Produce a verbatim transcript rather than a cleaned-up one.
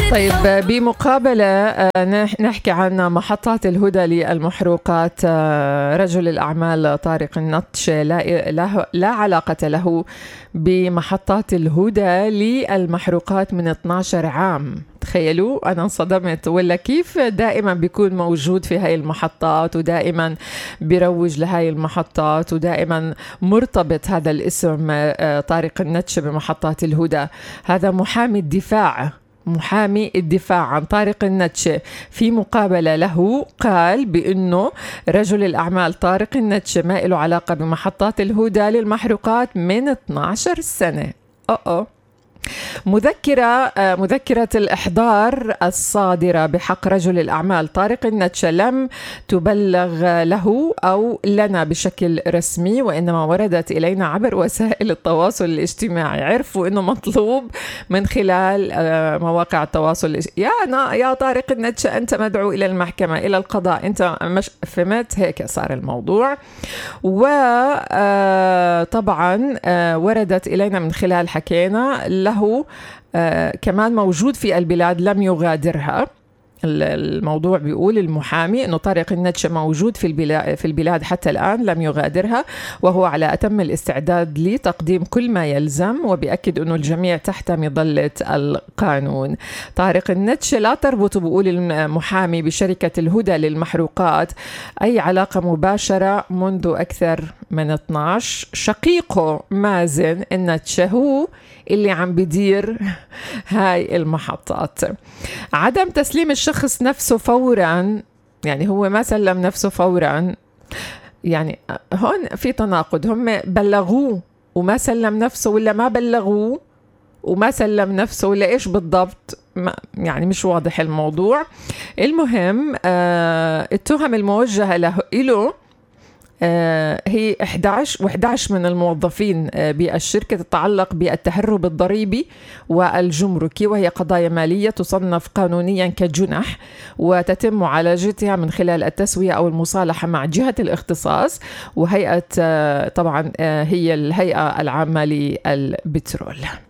طيب بمقابلة نحكي عن محطات الهدى للمحروقات. رجل الأعمال طارق النطش لا, لا, لا علاقة له بمحطات الهدى للمحروقات من اثني عشر عام. تخيلوا، أنا انصدمت. ولا كيف دائما بيكون موجود في هاي المحطات ودائما بيروج لهاي المحطات ودائما مرتبط هذا الاسم طارق النطش بمحطات الهدى. هذا محامي الدفاع محامي الدفاع عن طارق النطش في مقابلة له قال بأنه رجل الأعمال طارق النطش ما له علاقة بمحطات الهدى للمحروقات من اثني عشر سنة. أوه مذكرة مذكرة الإحضار الصادرة بحق رجل الأعمال طارق النطش لم تبلغ له أو لنا بشكل رسمي، وإنما وردت إلينا عبر وسائل التواصل الاجتماعي. عرفوا إنه مطلوب من خلال مواقع التواصل. يا أنا يا طارق النطش أنت مدعو إلى المحكمة إلى القضاء، أنت مش فهمت؟ هيك صار الموضوع. وطبعا وردت إلينا من خلال حكينا له آه كمان موجود في البلاد لم يغادرها. الموضوع بيقول المحامي أنه طارق النطش موجود في البلاد, في البلاد حتى الآن لم يغادرها، وهو على أتم الاستعداد لتقديم كل ما يلزم، وبيأكد أنه الجميع تحت مظلة القانون. طارق النطش لا تربط، بيقول المحامي، بشركة الهدى للمحروقات أي علاقة مباشرة منذ أكثر من اثني عشر. شقيقه مازن النطش هو اللي عم بدير هاي المحطات. عدم تسليم الشخص نفسه فورا، يعني هو ما سلم نفسه فورا، يعني هون في تناقض. هم بلغوه وما سلم نفسه، ولا ما بلغوه وما سلم نفسه، ولا إيش بالضبط؟ يعني مش واضح الموضوع. المهم آه التهم الموجهة له إله آه هي إحدى عشر وإحدى عشر من الموظفين آه بالشركة تتعلق بالتهرب الضريبي والجمركي، وهي قضايا مالية تصنف قانونيا كجنح، وتتم معالجتها من خلال التسوية أو المصالحة مع جهة الاختصاص، وهيئة آه طبعا آه هي الهيئة العامة للبترول.